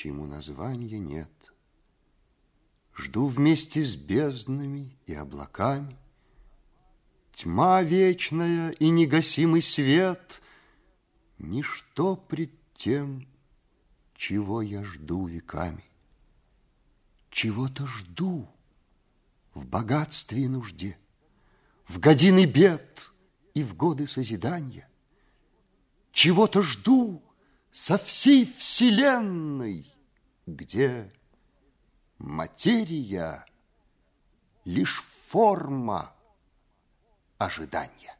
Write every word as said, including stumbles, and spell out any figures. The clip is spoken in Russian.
чему названия нет. Жду вместе с безднами и облаками. Тьма вечная и негасимый свет — ничто пред тем, чего я жду веками. Чего-то жду в богатстве и нужде, в годины бед и в годы созидания. Чего-то жду со всей вселенной, где материя — лишь форма ожидания.